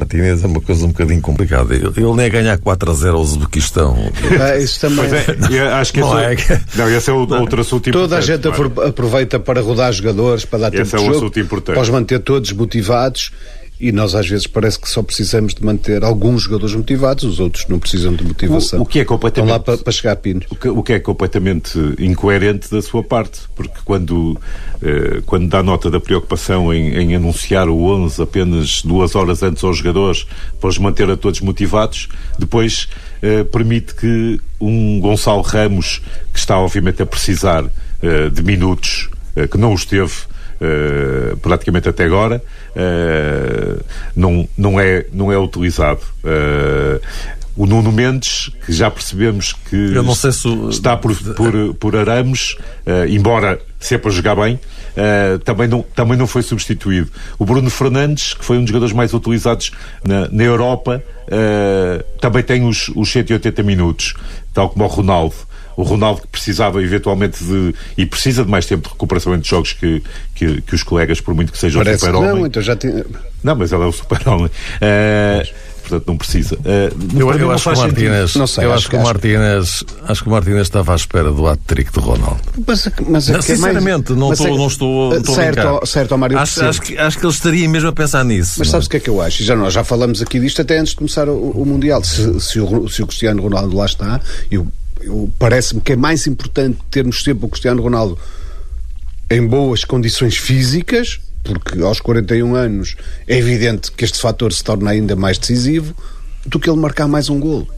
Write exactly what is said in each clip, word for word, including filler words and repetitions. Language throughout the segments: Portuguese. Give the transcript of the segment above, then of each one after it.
Martínez é uma coisa um bocadinho complicada. Ele, ele nem a ganhar quatro a zero ao Uzbequistão. Ah, isso também é. é acho que não esse, é, não, esse é o, não. outro assunto importante. Toda a gente claro. aproveita para rodar jogadores, para dar tempo esse é de um jogo, assunto importante. para os manter todos motivados. E nós às vezes parece que só precisamos de manter alguns jogadores motivados, os outros não precisam de motivação. O, o que é completamente, estão lá para, para chegar a pinos. O que, o que é completamente incoerente da sua parte, porque quando, eh, quando dá nota da preocupação em, em anunciar o onze apenas duas horas antes aos jogadores para os manter a todos motivados, depois eh, permite que um Gonçalo Ramos, que está obviamente a precisar eh, de minutos, eh, que não os teve Uh, praticamente até agora, uh, não, não, é, não é utilizado. Uh, o Nuno Mendes, que já percebemos que Eu não sei se o... está por, por, por arames, uh, embora sempre a jogar bem, uh, também, não, também não foi substituído. O Bruno Fernandes, que foi um dos jogadores mais utilizados na, na Europa, uh, também tem os, os cento e oitenta minutos, tal como o Ronaldo. O Ronaldo, que precisava eventualmente de, e precisa de mais tempo de recuperação entre jogos que, que, que os colegas, por muito que seja Parece o super-homem. Não, então já tinha... Não, mas ele é o super-homem. Uh, portanto, não precisa. Uh, eu eu acho que o Martínez, não sei, eu acho acho que o Martínez, acho que o Martínez estava à espera do hat-trick do Ronaldo. Mas, mas não, sinceramente, mais... não, mas estou, é... não estou, não estou certo, a brincar. certo, Mário, acho, acho, que, acho que ele estaria mesmo a pensar nisso. Mas não? sabes o que é que eu acho? E já, nós já falamos aqui disto até antes de começar o, o Mundial. Se, se, o, se o Cristiano Ronaldo lá está, eu Eu, parece-me que é mais importante termos sempre o Cristiano Ronaldo em boas condições físicas, porque aos quarenta e um anos é evidente que este fator se torna ainda mais decisivo, do que ele marcar mais um golo.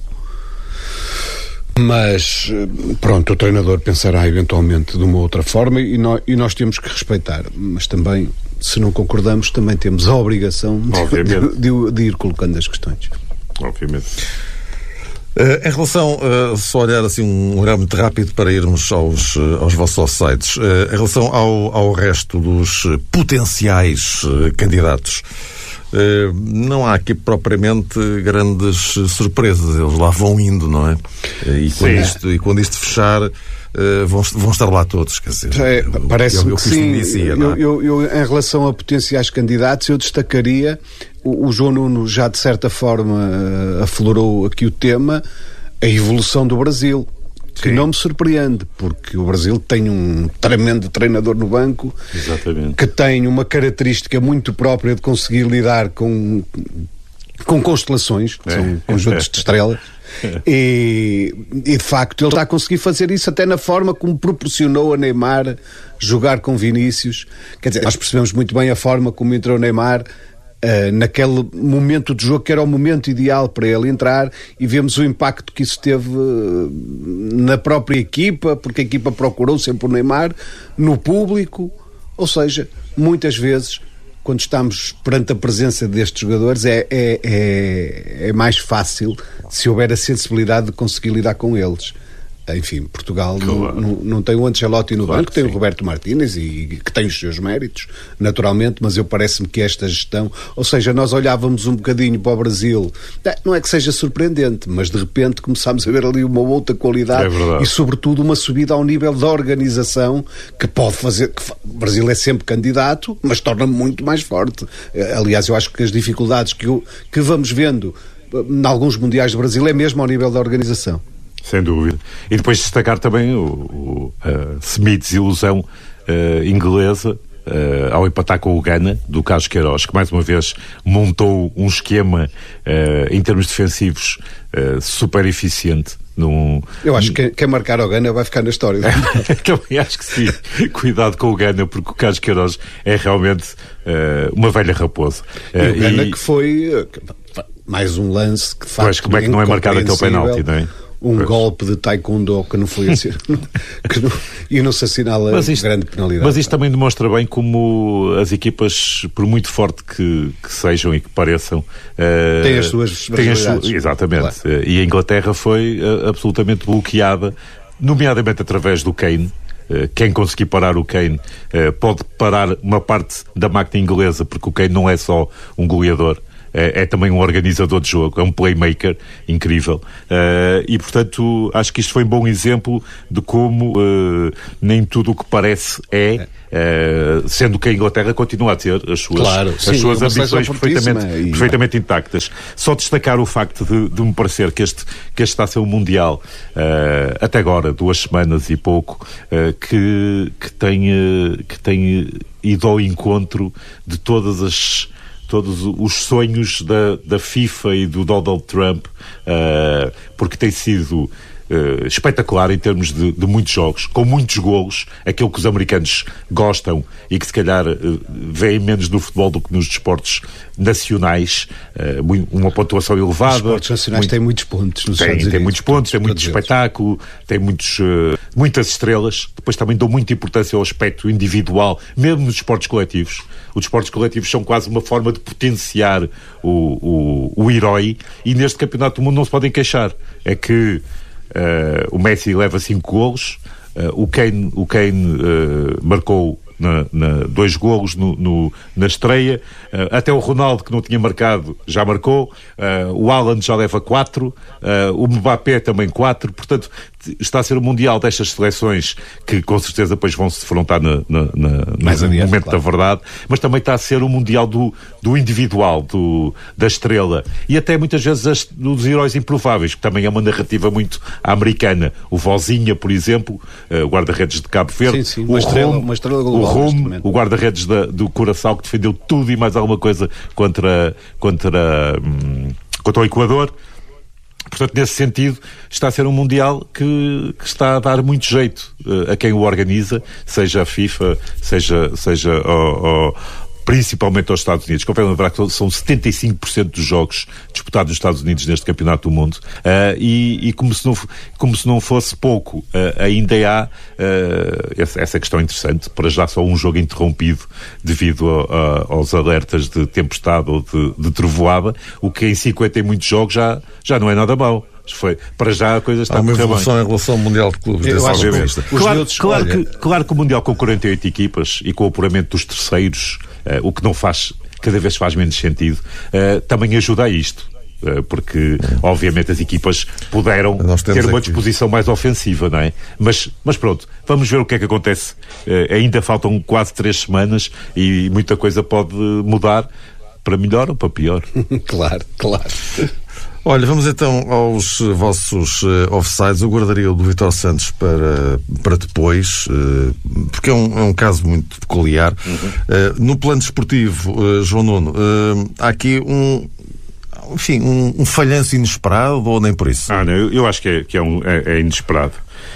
Mas pronto, o treinador pensará eventualmente de uma outra forma e nós, e nós temos que respeitar, mas também, se não concordamos, também temos a obrigação de, de, de, de ir colocando as questões. Obviamente. Uh, em relação, uh, só olhar assim um olhar muito rápido para irmos aos, uh, aos vossos sites, uh, em relação ao, ao resto dos uh, potenciais uh, candidatos, uh, não há aqui propriamente grandes uh, surpresas, eles lá vão indo, não é? Uh, e, quando isto, e quando isto fechar, uh, vão, vão estar lá todos, quer dizer, é, parece-me que sim. Dizia, eu, eu, eu, em relação a potenciais candidatos, eu destacaria... O, o João Nuno já de certa forma uh, aflorou aqui o tema, a evolução do Brasil, que Sim. não me surpreende, porque o Brasil tem um tremendo treinador no banco. Exatamente. Que tem uma característica muito própria de conseguir lidar com, com constelações, que é. são conjuntos de estrelas. E, e de facto ele está a conseguir fazer isso até na forma como proporcionou a Neymar jogar com Vinícius. Quer dizer, nós percebemos muito bem a forma como entrou Neymar Uh, naquele momento de jogo que era o momento ideal para ele entrar, e vemos o impacto que isso teve uh, na própria equipa, porque a equipa procurou sempre o Neymar, no público. Ou seja, muitas vezes quando estamos perante a presença destes jogadores é, é, é, é mais fácil se houver a sensibilidade de conseguir lidar com eles. Enfim, Portugal claro. não, não, não tem o Ancelotti no claro banco, tem sim. o Roberto Martínez, e que tem os seus méritos, naturalmente, mas eu parece-me que esta gestão, ou seja, nós olhávamos um bocadinho para o Brasil, não é que seja surpreendente, mas de repente começámos a ver ali uma outra qualidade é e sobretudo uma subida ao nível da organização que pode fazer, que o Brasil é sempre candidato, mas torna muito mais forte. Aliás, eu acho que as dificuldades que, eu, que vamos vendo em alguns mundiais do Brasil é mesmo ao nível da organização. Sem dúvida. E depois destacar também o, o a semi-desilusão uh, inglesa uh, ao empatar com o Ghana, do Carlos Queiroz, que mais uma vez montou um esquema uh, em termos defensivos uh, super eficiente. Num... Eu acho que quem marcar ao Ghana vai ficar na história. Também acho que sim. Cuidado com o Ghana, porque o Carlos Queiroz é realmente uh, uma velha raposa. E uh, o Ghana e... que foi uh, mais um lance que faz. Mas como é que não é marcado aquele penalti, não é? Um pois. golpe de taekwondo que não foi assim, que não, e não se assinala mas isto, grande penalidade. Mas isto também demonstra bem como as equipas, por muito forte que, que sejam e que pareçam, uh, têm as suas têm as su- Exatamente. Claro. E a Inglaterra foi uh, absolutamente bloqueada, nomeadamente através do Kane. Uh, quem conseguir parar o Kane uh, pode parar uma parte da máquina inglesa, porque o Kane não é só um goleador. é, é também um organizador de jogo, é um playmaker incrível. Uh, e, portanto, acho que isto foi um bom exemplo de como uh, nem tudo o que parece é, uh, sendo que a Inglaterra continua a ter as suas, claro, as sim, suas ambições perfeitamente, e... perfeitamente intactas. Só destacar o facto de, de me parecer que este, que este está a ser um Mundial, uh, até agora, duas semanas e pouco, uh, que, que, tem, uh, que tem ido ao encontro de todas as todos os sonhos da, da FIFA e do Donald Trump, uh, porque tem sido uh, espetacular em termos de, de muitos jogos, com muitos golos, aquilo que os americanos gostam e que se calhar uh, veem menos no futebol do que nos desportos nacionais, uh, uma pontuação elevada. Os desportos nacionais muito, têm muitos pontos nos tem, Estados Unidos. Tem muitos pontos, tem muito espetáculo, tem muitos, uh, muitas estrelas. Depois também dou muita importância ao aspecto individual, mesmo nos desportos coletivos. Os desportos coletivos são quase uma forma de potenciar o, o, o herói, e neste campeonato do mundo não se podem queixar. É que uh, o Messi leva cinco golos, uh, o Kane, o Kane uh, marcou Na, na, dois golos no, no, na estreia, uh, até o Ronaldo, que não tinha marcado, já marcou, uh, o Haaland já leva quatro, uh, o Mbappé também quatro. Portanto, está a ser o Mundial destas seleções que com certeza depois vão se defrontar na, na, na, Mais no adiante, momento claro. da verdade, mas também está a ser o Mundial do, do individual, do, da estrela, e até muitas vezes as, dos heróis improváveis, que também é uma narrativa muito americana. O Vozinha, por exemplo, uh, o guarda-redes de Cabo Verde, sim, sim, o uma estrela, Rome, uma estrela o Rome, o guarda-redes da, do Curaçao, que defendeu tudo e mais alguma coisa contra, contra, hum, contra o Equador. Portanto, nesse sentido, está a ser um Mundial que, que está a dar muito jeito uh, a quem o organiza, seja a FIFA, seja, seja ao, ao, principalmente aos Estados Unidos. Convém lembrar que são setenta e cinco por cento dos jogos disputados nos Estados Unidos neste Campeonato do Mundo, uh, e, e como, se não, como se não fosse pouco, uh, ainda há uh, essa, essa questão interessante. Para já só um jogo interrompido devido a, a, aos alertas de tempestade ou de, de trovoada, o que em cinquenta e muitos jogos já, já não é nada mau. Foi, para já a coisa está Há uma a correr evolução bem. em relação ao Mundial de Clubes. Eu acho que Claro, outros, claro, olha... que, claro que o Mundial com quarenta e oito equipas e com o apuramento dos terceiros, uh, o que não faz, cada vez faz menos sentido, uh, também ajuda a isto. Uh, porque, obviamente, as equipas puderam ter uma aqui... disposição mais ofensiva, não é? Mas, mas pronto, vamos ver o que é que acontece. Uh, ainda faltam quase três semanas e muita coisa pode mudar para melhor ou para pior. Claro, claro. Olha, vamos então aos vossos uh, offsides. Eu guardaria o do Vítor Santos para, para depois, uh, porque é um, é um caso muito peculiar. Uhum. Uh, no plano desportivo, uh, João Nuno, uh, há aqui um, enfim, um, um falhanço inesperado, ou nem por isso? Ah, não, eu, eu acho que, é, que é, um, é, é inesperado.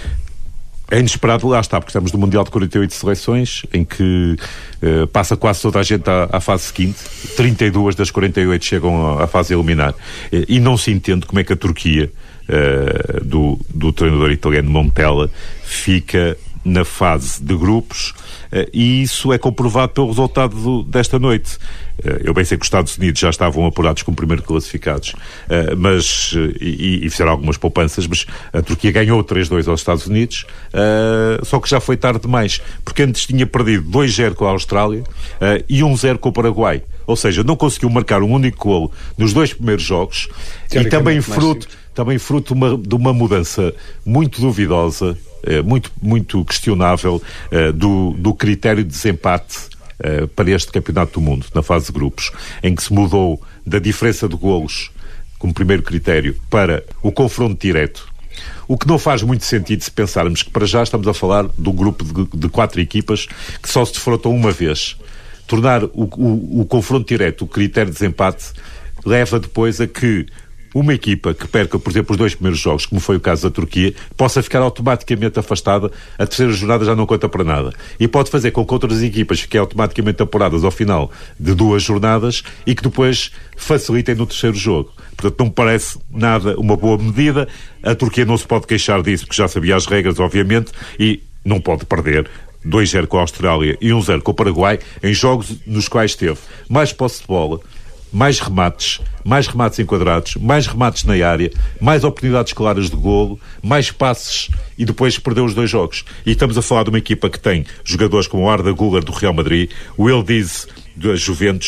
É inesperado, lá está, porque estamos no Mundial de quarenta e oito seleções, em que uh, passa quase toda a gente à, à fase seguinte. trinta e duas das quarenta e oito chegam à, à fase eliminar. Uh, e não se entende como é que a Turquia, uh, do, do treinador italiano Montella, fica na fase de grupos, uh, e isso é comprovado pelo resultado do, desta noite. Uh, eu bem sei que os Estados Unidos já estavam apurados como primeiro classificados, uh, mas, uh, e, e fizeram algumas poupanças, mas a Turquia ganhou três a dois aos Estados Unidos, uh, só que já foi tarde demais, porque antes tinha perdido dois a zero com a Austrália uh, e um a zero com o Paraguai. Ou seja, não conseguiu marcar um único golo nos dois primeiros jogos, e também fruto, também fruto de uma, de uma mudança muito duvidosa, muito, muito questionável, uh, do, do critério de desempate uh, para este Campeonato do Mundo, na fase de grupos, em que se mudou da diferença de golos como primeiro critério para o confronto direto. O que não faz muito sentido se pensarmos que para já estamos a falar de um grupo de, de quatro equipas que só se defrontam uma vez. Tornar o, o, o confronto direto o critério de desempate leva depois a que uma equipa que perca, por exemplo, os dois primeiros jogos, como foi o caso da Turquia, possa ficar automaticamente afastada. A terceira jornada já não conta para nada. E pode fazer com que outras equipas fiquem automaticamente apuradas ao final de duas jornadas e que depois facilitem no terceiro jogo. Portanto, não me parece nada uma boa medida. A Turquia não se pode queixar disso, porque já sabia as regras, obviamente, e não pode perder dois a zero com a Austrália e um a zero com o Paraguai em jogos nos quais teve mais posse de bola, mais remates, mais remates enquadrados, mais remates na área, mais oportunidades claras de golo, mais passes, e depois perdeu os dois jogos. E estamos a falar de uma equipa que tem jogadores como o Arda Güler do Real Madrid, o Yildiz da Juventus,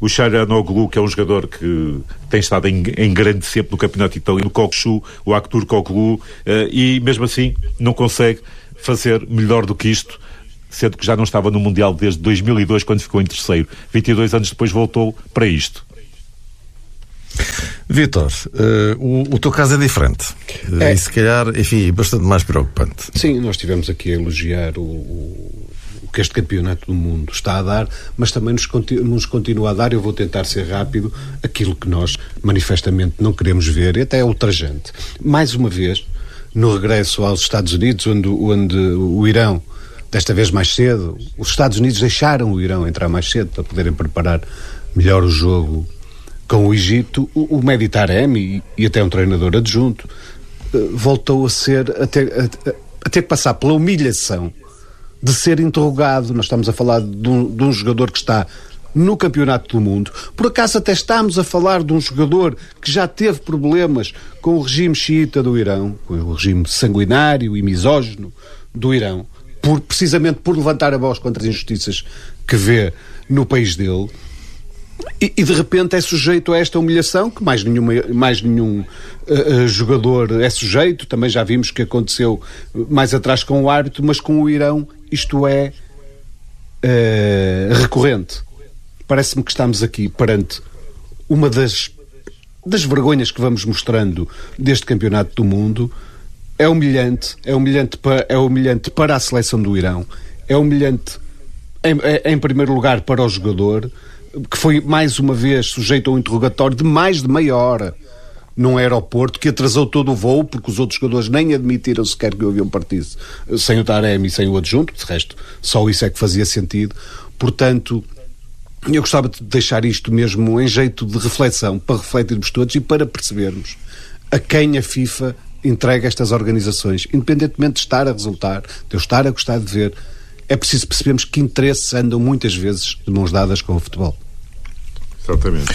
o Çalhanoğlu, que é um jogador que tem estado em, em grande sempre no campeonato italiano, o Kokchu, o Aktürk Koklu, e mesmo assim não consegue fazer melhor do que isto, sendo que já não estava no Mundial desde dois mil e dois, quando ficou em terceiro. vinte e dois anos depois voltou para isto. Vítor, uh, o, o teu caso é diferente. É. E se calhar, enfim, bastante mais preocupante. Sim, nós estivemos aqui a elogiar o, o, o que este campeonato do mundo está a dar, mas também nos, nos continua a dar, eu vou tentar ser rápido, aquilo que nós manifestamente não queremos ver, e até é ultrajante. Mais uma vez, no regresso aos Estados Unidos, onde, onde o Irão, desta vez mais cedo, os Estados Unidos deixaram o Irão entrar mais cedo para poderem preparar melhor o jogo com o Egito, o, o Mehdi Taremi e, e até um treinador adjunto uh, voltou a ser a ter, a, a ter que passar pela humilhação de ser interrogado. Nós estamos a falar de um, de um jogador que está no Campeonato do Mundo. Por acaso até estamos a falar de um jogador que já teve problemas com o regime xiita do Irão, com o regime sanguinário e misógino do Irão, por, precisamente por levantar a voz contra as injustiças que vê no país dele. E, e de repente é sujeito a esta humilhação que mais, nenhuma, mais nenhum uh, uh, jogador é sujeito. Também já vimos que aconteceu mais atrás com o árbitro, mas com o Irão isto é uh, recorrente. Parece-me que estamos aqui perante uma das, das vergonhas que vamos mostrando deste campeonato do mundo. É humilhante, é humilhante para, é humilhante para a seleção do Irão, é humilhante em, em primeiro lugar para o jogador, que foi mais uma vez sujeito a um interrogatório de mais de meia hora num aeroporto, que atrasou todo o voo, porque os outros jogadores nem admitiram sequer que o avião partisse sem o Taremi e sem o adjunto. De resto, só isso é que fazia sentido. Portanto, eu gostava de deixar isto mesmo em jeito de reflexão, para refletirmos todos e para percebermos a quem a FIFA entrega estas organizações, independentemente de estar a resultar, de eu estar a gostar de ver. É preciso percebermos que interesses andam muitas vezes de mãos dadas com o futebol. Exatamente.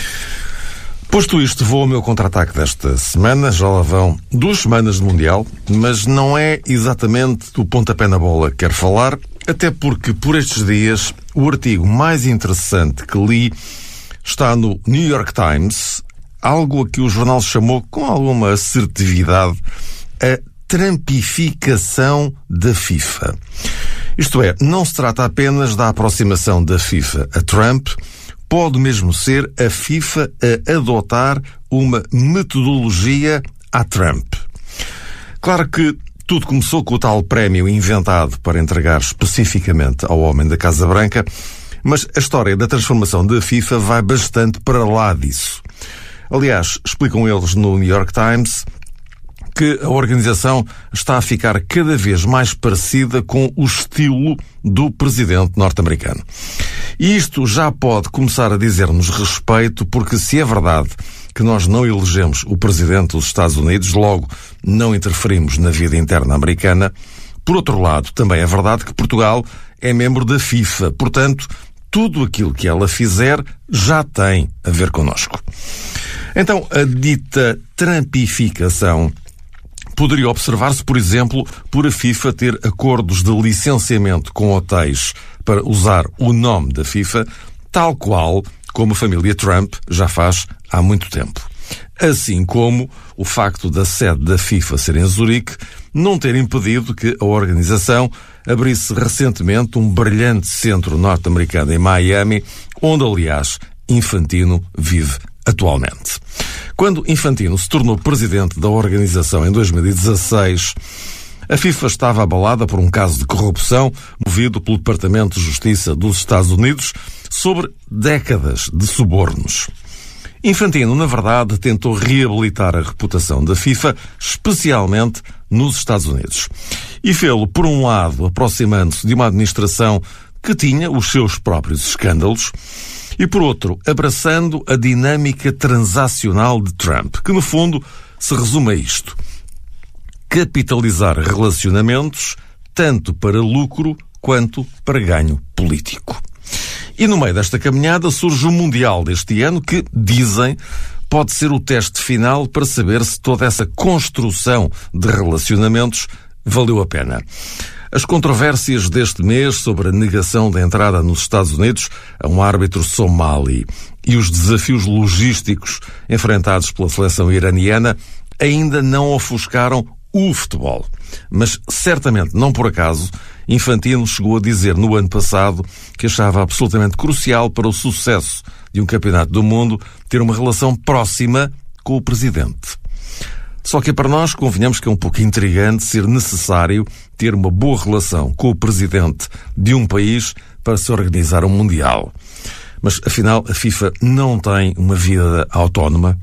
Posto isto, vou ao meu contra-ataque desta semana. Já lá vão duas semanas de Mundial, mas não é exatamente do pontapé na bola que quero falar, até porque por estes dias o artigo mais interessante que li está no New York Times, algo a que o jornal chamou com alguma assertividade a trampificação da FIFA. Isto é, não se trata apenas da aproximação da FIFA a Trump, pode mesmo ser a FIFA a adotar uma metodologia à Trump. Claro que tudo começou com o tal prémio inventado para entregar especificamente ao homem da Casa Branca, mas a história da transformação da FIFA vai bastante para lá disso. Aliás, explicam eles no New York Times que a organização está a ficar cada vez mais parecida com o estilo do presidente norte-americano. E isto já pode começar a dizer-nos respeito, porque se é verdade que nós não elegemos o presidente dos Estados Unidos, logo não interferimos na vida interna americana, por outro lado, também é verdade que Portugal é membro da FIFA, portanto, tudo aquilo que ela fizer já tem a ver connosco. Então, a dita trampificação poderia observar-se, por exemplo, por a FIFA ter acordos de licenciamento com hotéis para usar o nome da FIFA, tal qual como a família Trump já faz há muito tempo. Assim como o facto da sede da FIFA ser em Zurique não ter impedido que a organização abrisse recentemente um brilhante centro norte-americano em Miami, onde, aliás, Infantino vive atualmente. Quando Infantino se tornou presidente da organização em dois mil e dezasseis, a FIFA estava abalada por um caso de corrupção movido pelo Departamento de Justiça dos Estados Unidos sobre décadas de subornos. Infantino, na verdade, tentou reabilitar a reputação da FIFA, especialmente nos Estados Unidos. E fê-lo, por um lado, aproximando-se de uma administração que tinha os seus próprios escândalos, e, por outro, abraçando a dinâmica transacional de Trump, que, no fundo, se resume a isto: capitalizar relacionamentos tanto para lucro quanto para ganho político. E no meio desta caminhada surge o Mundial deste ano que, dizem, pode ser o teste final para saber se toda essa construção de relacionamentos valeu a pena. As controvérsias deste mês sobre a negação da entrada nos Estados Unidos a um árbitro somali e os desafios logísticos enfrentados pela seleção iraniana ainda não ofuscaram o futebol. Mas, certamente, não por acaso, Infantino chegou a dizer no ano passado que achava absolutamente crucial para o sucesso de um campeonato do mundo ter uma relação próxima com o presidente. Só que para nós convenhamos que é um pouco intrigante ser necessário ter uma boa relação com o presidente de um país para se organizar um Mundial. Mas, afinal, a FIFA não tem uma vida autónoma,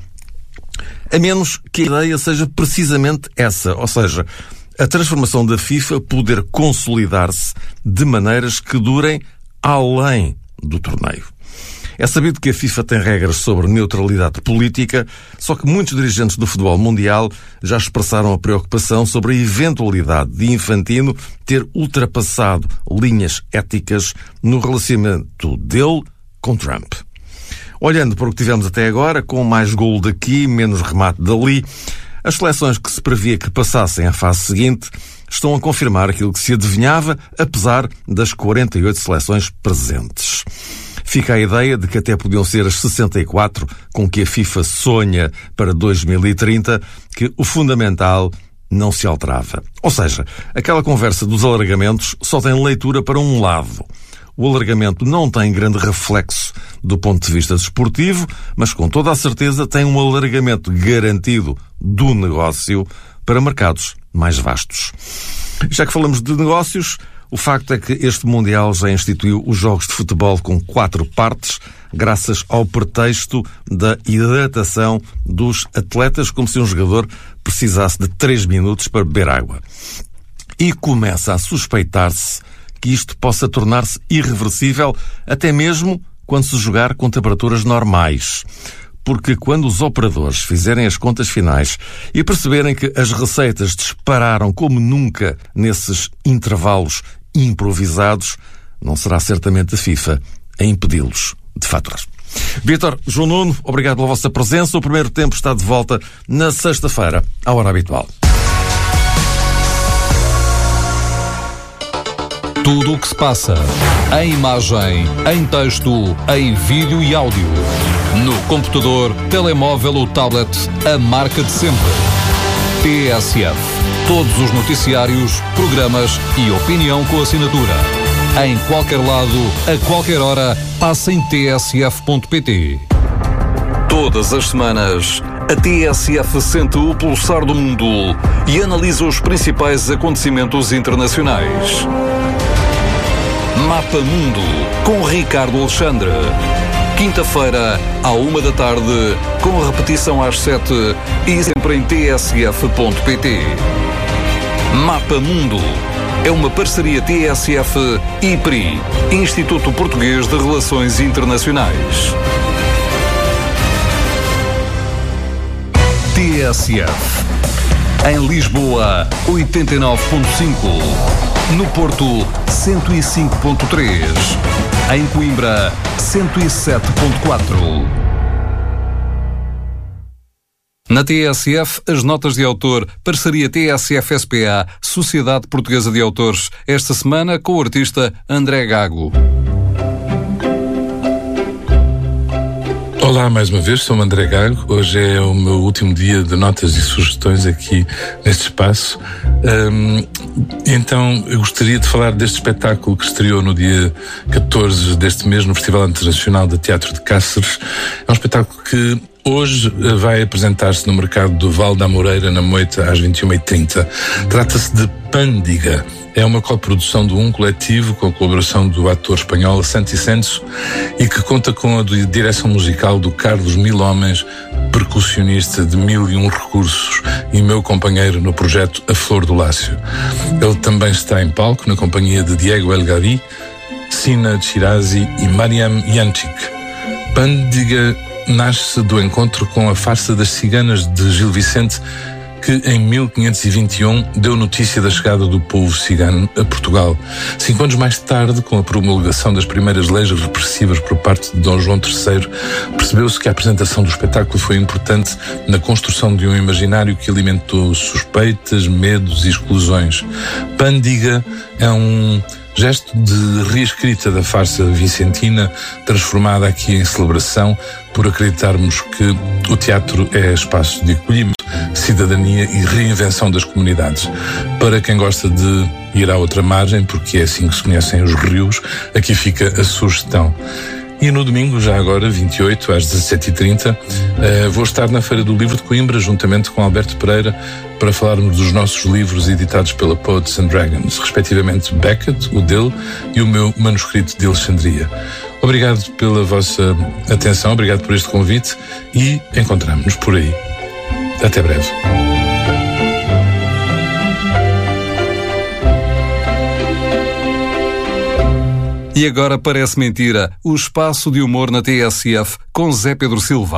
a menos que a ideia seja precisamente essa, ou seja, a transformação da FIFA poder consolidar-se de maneiras que durem além do torneio. É sabido que a FIFA tem regras sobre neutralidade política, só que muitos dirigentes do futebol mundial já expressaram a preocupação sobre a eventualidade de Infantino ter ultrapassado linhas éticas no relacionamento dele com Trump. Olhando para o que tivemos até agora, com mais golo daqui, menos remate dali, as seleções que se previa que passassem à fase seguinte estão a confirmar aquilo que se adivinhava, apesar das quarenta e oito seleções presentes. Fica a ideia de que até podiam ser as sessenta e quatro com que a FIFA sonha para dois mil e trinta, que o fundamental não se alterava. Ou seja, aquela conversa dos alargamentos só tem leitura para um lado. O alargamento não tem grande reflexo do ponto de vista desportivo, mas com toda a certeza tem um alargamento garantido do negócio para mercados mais vastos. Já que falamos de negócios, o facto é que este Mundial já instituiu os jogos de futebol com quatro partes, graças ao pretexto da hidratação dos atletas, como se um jogador precisasse de três minutos para beber água. E começa a suspeitar-se que isto possa tornar-se irreversível até mesmo quando se jogar com temperaturas normais. Porque quando os operadores fizerem as contas finais e perceberem que as receitas dispararam como nunca nesses intervalos improvisados, não será certamente a FIFA a impedi-los de faturar. Vítor, João Nuno, obrigado pela vossa presença. O primeiro tempo está de volta na sexta-feira, à hora habitual. Tudo o que se passa, em imagem, em texto, em vídeo e áudio. No computador, telemóvel ou tablet, a marca de sempre. T S F. Todos os noticiários, programas e opinião com assinatura. Em qualquer lado, a qualquer hora, passa em t s f ponto p t. Todas as semanas, a T S F sente o pulsar do mundo e analisa os principais acontecimentos internacionais. Mapa Mundo, com Ricardo Alexandre. Quinta-feira, à uma da tarde, com repetição às sete e sempre em t s f ponto p t. Mapa Mundo é uma parceria T S F e I P R I, Instituto Português de Relações Internacionais. T S F. Em Lisboa, oitenta e nove ponto cinco. No Porto, cento e cinco ponto três. Em Coimbra, cento e sete ponto quatro. Na T S F, as notas de autor, parceria T S F S P A, Sociedade Portuguesa de Autores, esta semana com o artista André Gago. Olá, mais uma vez, sou o André Gago. Hoje é o meu último dia de notas e sugestões aqui neste espaço. Um, então, eu gostaria de falar deste espetáculo que estreou no dia catorze deste mês no Festival Internacional de Teatro de Cáceres. É um espetáculo que hoje vai apresentar-se no mercado do Val da Moreira, na Moita, às vinte e uma e trinta. Trata-se de Pândiga. É uma coprodução de um coletivo com a colaboração do ator espanhol Santi Senso e que conta com a direção musical do Carlos Mil Homens, percussionista de mil e um recursos e meu companheiro no projeto A Flor do Lácio. Ele também está em palco na companhia de Diego El Gavi, Sina Chirazi e Mariam Jančić. Pândiga nasce do encontro com a farsa das ciganas de Gil Vicente, que em mil quinhentos e vinte e um deu notícia da chegada do povo cigano a Portugal. Cinco anos mais tarde, com a promulgação das primeiras leis repressivas por parte de Dom João terceiro, percebeu-se que a apresentação do espetáculo foi importante na construção de um imaginário que alimentou suspeitas, medos e exclusões. Pândiga é um gesto de reescrita da farsa vicentina, transformada aqui em celebração, por acreditarmos que o teatro é espaço de acolhimento, cidadania e reinvenção das comunidades. Para quem gosta de ir à outra margem, porque é assim que se conhecem os rios, aqui fica a sugestão. E no domingo, já agora, vinte e oito, às dezassete e trinta, uh, vou estar na Feira do Livro de Coimbra, juntamente com Alberto Pereira, para falarmos dos nossos livros editados pela Poets and Dragons, respectivamente Beckett, o dele, e o meu manuscrito de Alexandria. Obrigado pela vossa atenção, obrigado por este convite e encontramos-nos por aí. Até breve. E agora parece mentira, o espaço de humor na T S F com Zé Pedro Silva.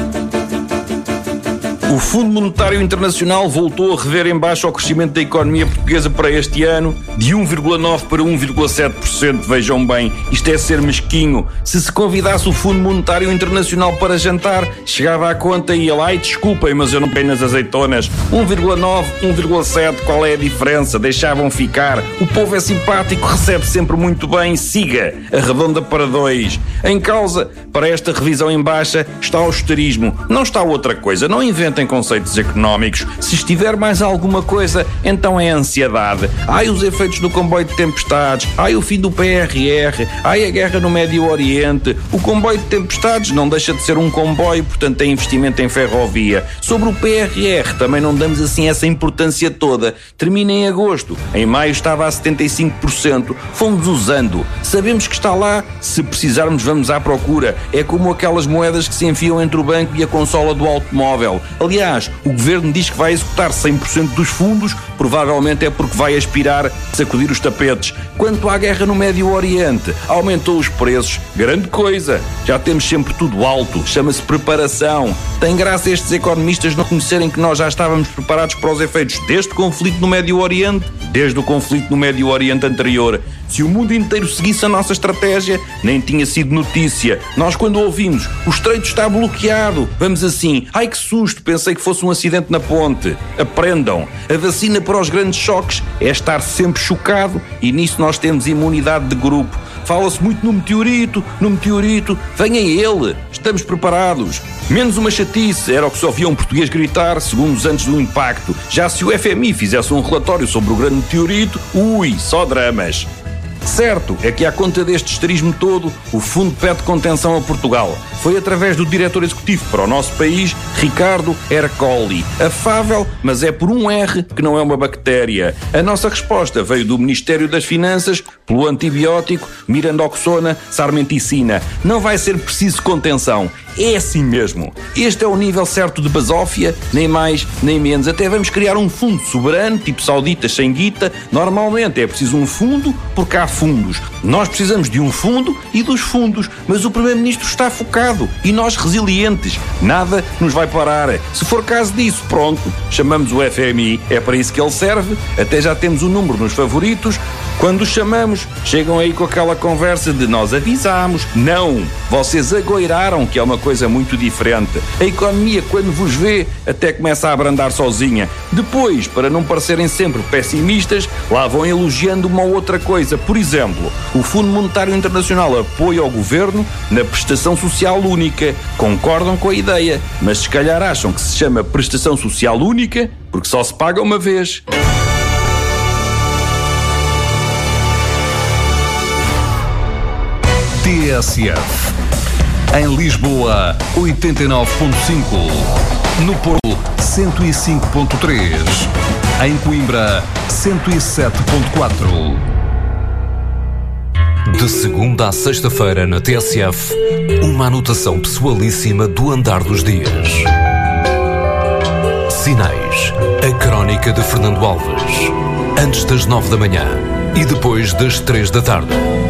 O Fundo Monetário Internacional voltou a rever em baixo o crescimento da economia portuguesa para este ano, de um vírgula nove por cento para um vírgula sete por cento. Vejam bem, isto é ser mesquinho. Se se convidasse o Fundo Monetário Internacional para jantar, chegava à conta e ia lá e desculpem, mas eu não peguei nas azeitonas. um vírgula nove, um vírgula sete, qual é a diferença? Deixavam ficar. O povo é simpático, recebe sempre muito bem. Siga, arredonda para dois. Em causa, para esta revisão em baixa, está o austerismo. Não está outra coisa, não inventem conceitos económicos. Se estiver mais alguma coisa, então é ansiedade. Ai, os efeitos do comboio de tempestades. Ai, o fim do P R R. Ai, a guerra no Médio Oriente. O comboio de tempestades não deixa de ser um comboio, portanto é investimento em ferrovia. Sobre o P R R, também não damos assim essa importância toda. Termina em agosto. Em maio estava a setenta e cinco por cento. Fomos usando. Sabemos que está lá. Se precisarmos, vamos à procura. É como aquelas moedas que se enfiam entre o banco e a consola do automóvel. Aliás, o governo diz que vai executar cem por cento dos fundos, provavelmente é porque vai aspirar, sacudir os tapetes. Quanto à guerra no Médio Oriente, aumentou os preços. Grande coisa. Já temos sempre tudo alto. Chama-se preparação. Tem graça estes economistas não conhecerem que nós já estávamos preparados para os efeitos deste conflito no Médio Oriente, desde o conflito no Médio Oriente anterior. Se o mundo inteiro seguisse a nossa estratégia, nem tinha sido notícia. Nós, quando ouvimos, o estreito está bloqueado, vamos assim, ai que susto, pensei que fosse um acidente na ponte. Aprendam, a vacina para os grandes choques é estar sempre chocado e nisso nós temos imunidade de grupo. Fala-se muito no meteorito, no meteorito, venha ele, estamos preparados. Menos uma chatice, era o que se ouvia um português gritar segundos antes do impacto. Já se o F M I fizesse um relatório sobre o grande meteorito, ui, só dramas. Certo é que, à conta deste esterismo todo, o Fundo pede contenção a Portugal. Foi através do diretor executivo para o nosso país, Ricardo Ercoli. Afável, mas é por um R que não é uma bactéria. A nossa resposta veio do Ministério das Finanças, pelo antibiótico Mirandoxona Sarmenticina. Não vai ser preciso contenção. É assim mesmo. Este é o nível certo de basófia, nem mais nem menos. Até vamos criar um fundo soberano, tipo sauditas sem guita. Normalmente é preciso um fundo, porque há fundos. Nós precisamos de um fundo e dos fundos. Mas o Primeiro-Ministro está focado e nós resilientes. Nada nos vai parar. Se for caso disso, pronto, chamamos o F M I. É para isso que ele serve. Até já temos o número nos favoritos. Quando os chamamos, chegam aí com aquela conversa de nós avisámos. Não, vocês agoiraram, que é uma coisa muito diferente. A economia, quando vos vê, até começa a abrandar sozinha. Depois, para não parecerem sempre pessimistas, lá vão elogiando uma ou outra coisa. Por exemplo, o Fundo Monetário Internacional apoia o governo na prestação social única. Concordam com a ideia, mas se calhar acham que se chama prestação social única porque só se paga uma vez. T S F. Em Lisboa, oitenta e nove ponto cinco. No Porto, cento e cinco ponto três. Em Coimbra, cento e sete ponto quatro. De segunda à sexta-feira na T S F, uma anotação pessoalíssima do andar dos dias. Sinais, a crónica de Fernando Alves. Antes das nove da manhã e depois das três da tarde.